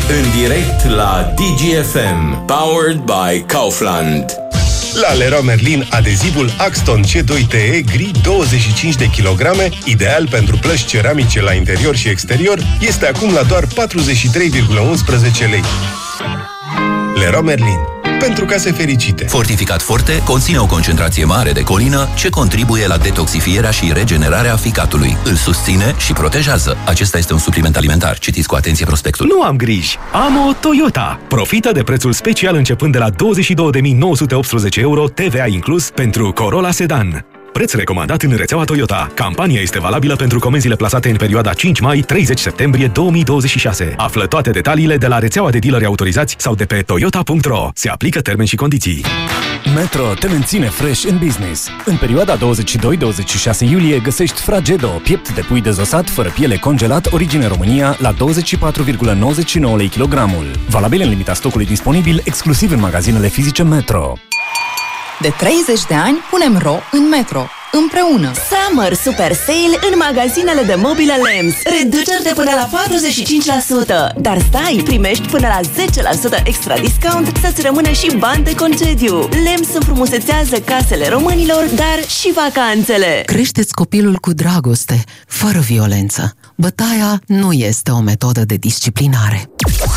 în direct la DGFM, powered by Kaufland. La Leroy Merlin, adezivul Axton C2TE gri 25 de kilograme, ideal pentru plăci ceramice la interior și exterior, este acum la doar 43,11 lei. Leroy Merlin. Pentru case fericite. Fortificat Forte conține o concentrație mare de colină ce contribuie la detoxifierea și regenerarea ficatului. Îl susține și protejează. Acesta este un supliment alimentar. Citiți cu atenție prospectul. Nu am griji. Am o Toyota. Profită de prețul special începând de la 22.918 euro, TVA inclus, pentru Corolla Sedan. Preț recomandat în rețeaua Toyota. Campania este valabilă pentru comenzile plasate în perioada 5 mai-30 septembrie 2026. Află toate detaliile de la rețeaua de dealeri autorizați sau de pe toyota.ro. Se aplică termeni și condiții. Metro te menține fresh în business. În perioada 22-26 iulie găsești Fragedo, piept de pui dezosat fără piele congelat, origine România, la 24,99 lei kilogramul. Valabil în limita stocului disponibil, exclusiv în magazinele fizice Metro. De 30 de ani punem ro în Metro. Împreună. Summer Super Sale în magazinele de mobile Lems. Reduceri de până la 45%. Dar stai, primești până la 10% extra discount să-ți rămână și bani de concediu. Lems înfrumusețează casele românilor, dar și vacanțele. Creșteți copilul cu dragoste, fără violență. Bătaia nu este o metodă de disciplinare.